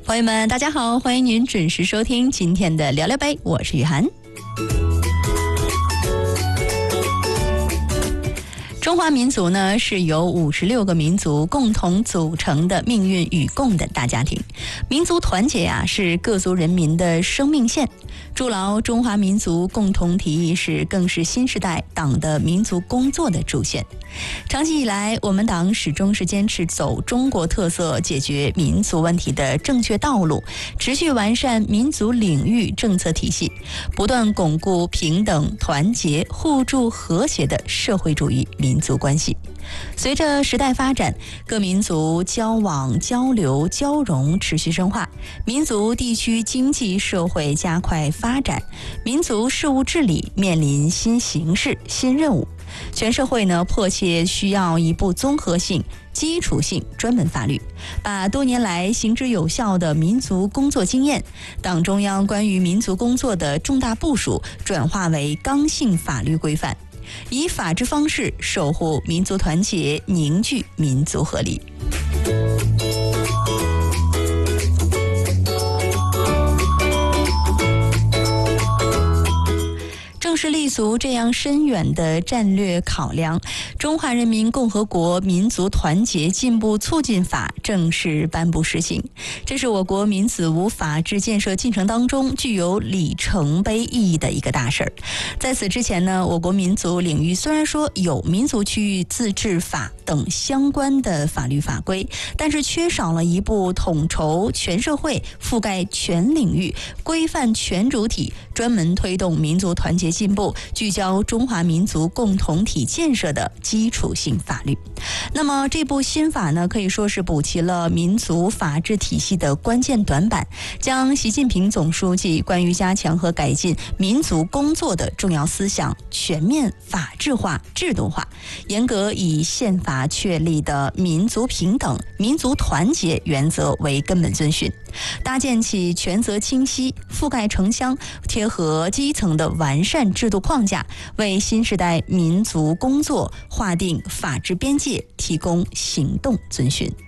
朋友们，大家好，欢迎您准时收听今天的聊聊杯，我是雨涵。中华民族呢，是由56个民族共同组成的命运与共的大家庭。民族团结啊，是各族人民的生命线。筑牢中华民族共同体意识，更是新时代党的民族工作的主线。长期以来，我们党始终是坚持走中国特色解决民族问题的正确道路，持续完善民族领域政策体系，不断巩固平等、团结、互助、和谐的社会主义民族关系。随着时代发展，各民族交往、交流、交融持续深化，民族地区经济社会加快发展，民族事务治理面临新形势、新任务。全社会呢，迫切需要一部综合性、基础性专门法律，把多年来行之有效的民族工作经验、党中央关于民族工作的重大部署转化为刚性法律规范，以法治方式守护民族团结，凝聚民族合力。正是立足这样深远的战略考量，《中华人民共和国民族团结进步促进法》正式颁布实行。这是我国民子无法治建设进程当中具有里程碑意义的一个大事儿。在此之前呢，我国民族领域虽然说有民族区域自治法等相关的法律法规，但是缺少了一部统筹全社会、覆盖全领域、规范全主体、专门推动民族团结进步、聚焦中华民族共同体建设的基础性法律。那么这部新法呢，可以说是补齐了民族法治体系的关键短板，将习近平总书记关于加强和改进民族工作的重要思想全面法治化、制度化，严格以宪法确立的民族平等、民族团结原则为根本遵循，搭建起权责清晰、覆盖城乡、贴合基层的完善制度框架，为新时代民族工作划定法治边界，提供行动遵循。